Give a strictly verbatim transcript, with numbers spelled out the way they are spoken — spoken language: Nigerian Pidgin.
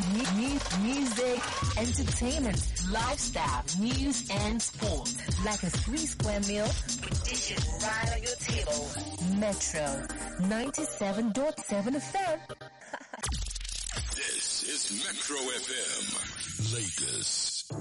Mu- mu- music, entertainment, lifestyle, news, and sport. Like a three square meal, dishes right on your table. Metro ninety-seven point seven F M. This is Metro F M, Lagos.